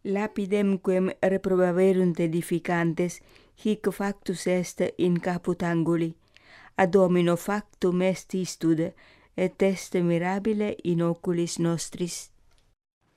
Lapidemquem reprobaverunt edificantes, hic factus est in caput anguli. Ad homino factum est istude, et est mirabile in oculis nostris.